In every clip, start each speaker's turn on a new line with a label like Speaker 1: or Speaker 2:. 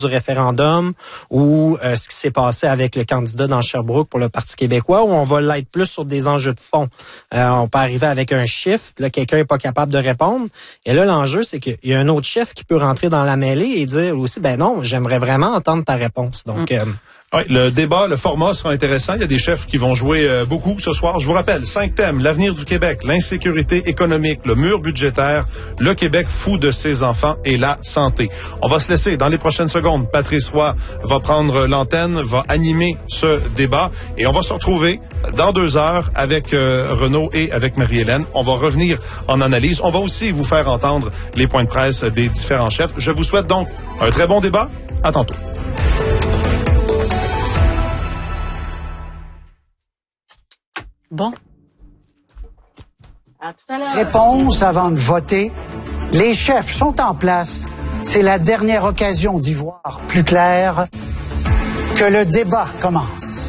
Speaker 1: du référendum ou ce qui s'est passé avec le candidat dans Sherbrooke pour le Parti québécois, où on va l'être plus sur des enjeux de fond. On peut arriver avec un chiffre, là quelqu'un est pas capable de répondre, et là l'enjeu c'est qu'il y a un autre chef qui peut rentrer dans la mêlée et dire aussi ben non, j'aimerais vraiment entendre ta réponse. Donc
Speaker 2: oui, le débat, le format sera intéressant. Il y a des chefs qui vont jouer beaucoup ce soir. Je vous rappelle, 5 thèmes: l'avenir du Québec, l'insécurité économique, le mur budgétaire, le Québec fou de ses enfants et la santé. On va se laisser dans les prochaines secondes. Patrice Roy va prendre l'antenne, va animer ce débat et on va se retrouver dans 2 heures avec Renaud et avec Marie-Hélène. On va revenir en analyse. On va aussi vous faire entendre les points de presse des différents chefs. Je vous souhaite donc un très bon débat. À tantôt.
Speaker 3: Bon. À tout à l'heure.
Speaker 4: Réponse avant de voter. Les chefs sont en place. C'est la dernière occasion d'y voir plus clair. Que le débat commence.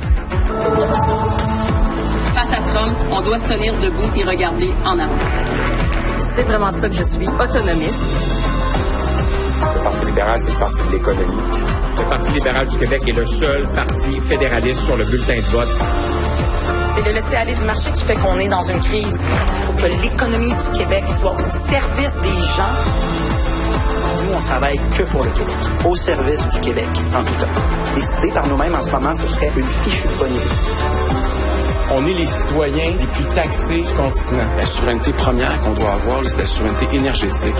Speaker 5: Face à Trump, on doit se tenir debout et regarder en avant. C'est vraiment ça que je suis, autonomiste.
Speaker 6: Le Parti libéral, c'est le parti de l'économie. Le Parti libéral du Québec est le seul parti fédéraliste sur le bulletin de vote.
Speaker 5: C'est le laisser-aller du marché qui fait qu'on est dans une crise. Il faut que l'économie du Québec soit au service des gens.
Speaker 7: Nous, on travaille que pour le Québec, au service du Québec, en tout temps. Décider par nous-mêmes en ce moment, ce serait une fichue poignée.
Speaker 6: On est les citoyens les plus taxés du continent.
Speaker 8: La souveraineté première qu'on doit avoir, c'est la souveraineté énergétique.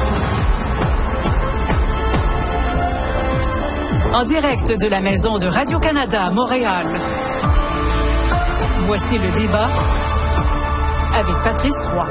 Speaker 3: En direct de la maison de Radio-Canada à Montréal. Voici le débat avec Patrice Roy.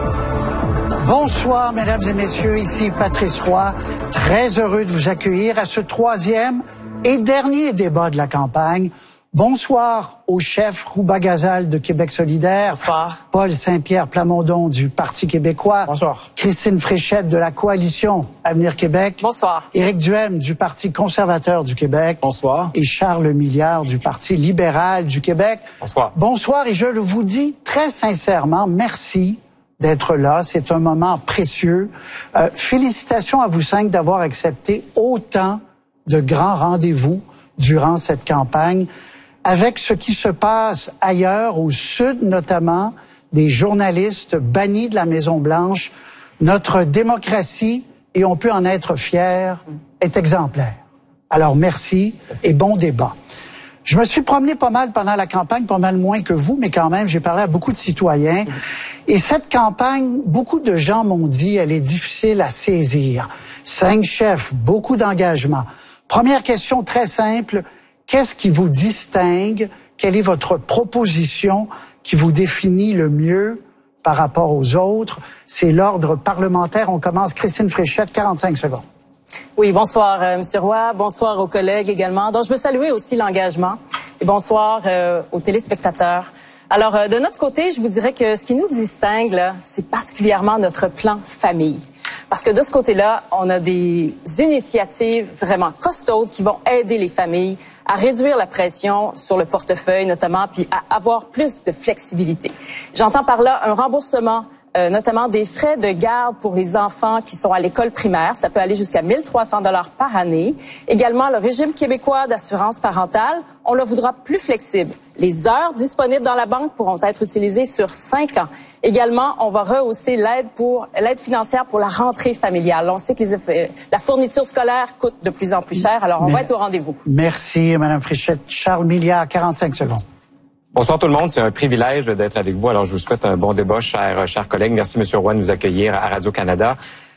Speaker 4: Bonsoir, mesdames et messieurs, ici Patrice Roy. Très heureux de vous accueillir à ce 3e et dernier débat de la campagne. Bonsoir au chef Rouba Gazal de Québec solidaire.
Speaker 3: Bonsoir.
Speaker 4: Paul Saint-Pierre Plamondon du Parti québécois.
Speaker 9: Bonsoir.
Speaker 4: Christine Fréchette de la Coalition Avenir Québec.
Speaker 5: Bonsoir.
Speaker 4: Éric Duhem du Parti conservateur du Québec.
Speaker 9: Bonsoir.
Speaker 4: Et Charles Milliard du Parti libéral du Québec.
Speaker 6: Bonsoir.
Speaker 4: Bonsoir, et je vous dis très sincèrement merci d'être là. C'est un moment précieux. Félicitations à vous 5 d'avoir accepté autant de grands rendez-vous durant cette campagne. Avec ce qui se passe ailleurs, au sud notamment, des journalistes bannis de la Maison-Blanche, notre démocratie, et on peut en être fier, est exemplaire. Alors merci et bon débat. Je me suis promené pas mal pendant la campagne, pas mal moins que vous, mais quand même, j'ai parlé à beaucoup de citoyens. Et cette campagne, beaucoup de gens m'ont dit, elle est difficile à saisir. 5 chefs, beaucoup d'engagement. Première question très simple. Qu'est-ce qui vous distingue? Quelle est votre proposition qui vous définit le mieux par rapport aux autres? C'est l'ordre parlementaire. On commence. Christine Fréchette, 45 secondes.
Speaker 5: Oui, bonsoir, M. Roy. Bonsoir aux collègues également. Donc, je veux saluer aussi l'engagement. Et bonsoir aux téléspectateurs. Alors, de notre côté, je vous dirais que ce qui nous distingue, là, c'est particulièrement notre plan famille. Parce que de ce côté-là, on a des initiatives vraiment costaudes qui vont aider les familles à réduire la pression sur le portefeuille notamment, puis à avoir plus de flexibilité. J'entends par là un remboursement notamment des frais de garde pour les enfants qui sont à l'école primaire. Ça peut aller jusqu'à 1 300 $ par année. Également, le régime québécois d'assurance parentale, on le voudra plus flexible. Les heures disponibles dans la banque pourront être utilisées sur 5 ans. Également, on va rehausser l'aide financière pour la rentrée familiale. On sait que la fourniture scolaire coûte de plus en plus cher, alors on va être au rendez-vous.
Speaker 4: Merci, Mme Fréchette. Charles Milliard, 45 secondes.
Speaker 6: Bonsoir tout le monde, c'est un privilège d'être avec vous. Alors je vous souhaite un bon débat, chers collègues. Merci M. Roy de nous accueillir à Radio-Canada.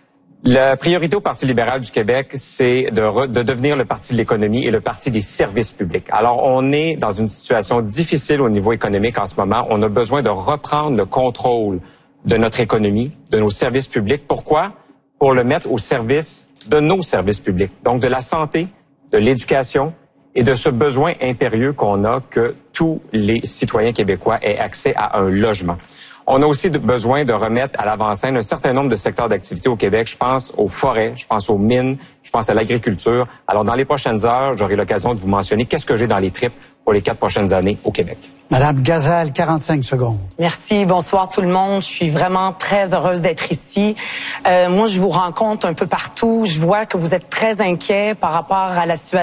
Speaker 6: La priorité au Parti libéral du Québec, c'est de devenir le parti de l'économie et le parti des services publics. Alors on est dans une situation difficile au niveau économique en ce moment. On a besoin de reprendre le contrôle de notre économie, de nos services publics. Pourquoi? Pour le mettre au service de nos services publics, donc de la santé, de l'éducation, et de ce besoin impérieux qu'on a que tous les citoyens québécois aient accès à un logement. On a aussi besoin de remettre à l'avant-scène un certain nombre de secteurs d'activité au Québec. Je pense aux forêts, je pense aux mines, je pense à l'agriculture. Alors, dans les prochaines heures, j'aurai l'occasion de vous mentionner qu'est-ce que j'ai dans les tripes pour les 4 prochaines années au Québec.
Speaker 4: Madame Gazal, 45 secondes.
Speaker 9: Merci. Bonsoir tout le monde. Je suis vraiment très heureuse d'être ici. Moi, je vous rencontre un peu partout. Je vois que vous êtes très inquiets par rapport à la situation